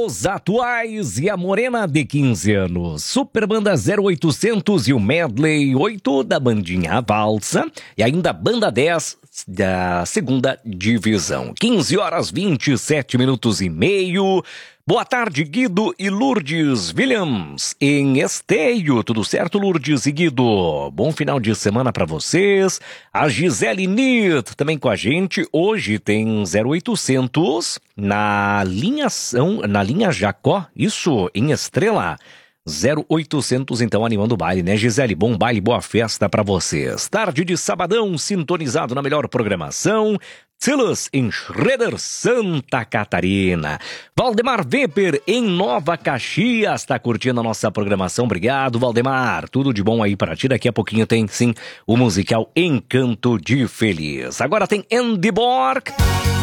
Os atuais e a morena de 15 anos. Super Banda 0800 e o Medley 8 da Bandinha Valsa. E ainda Banda 10 da segunda divisão. 15 horas 27 minutos e meio. Boa tarde, Guido e Lourdes Williams em Esteio. Tudo certo, Lourdes e Guido? Bom final de semana para vocês. A Gisele Nid também com a gente. Hoje tem 0800 na linha Jacó, isso, em Estrela. 0800, então, animando o baile, né, Gisele? Bom baile, boa festa para vocês. Tarde de sabadão, sintonizado na melhor programação. Silas em Schroeder, Santa Catarina. Valdemar Weber em Nova Caxias está curtindo a nossa programação. Obrigado, Valdemar. Tudo de bom aí para ti. Daqui a pouquinho tem, sim, o musical Encanto de Feliz. Agora tem Andy Borg